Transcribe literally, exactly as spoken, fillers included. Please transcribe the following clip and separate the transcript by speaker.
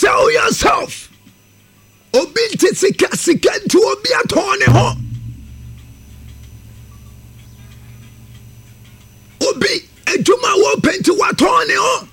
Speaker 1: sell yourself. Obi nti sika sika nti obi atɔ ne ho. Obi adwuma wo penti watɔ ne ho.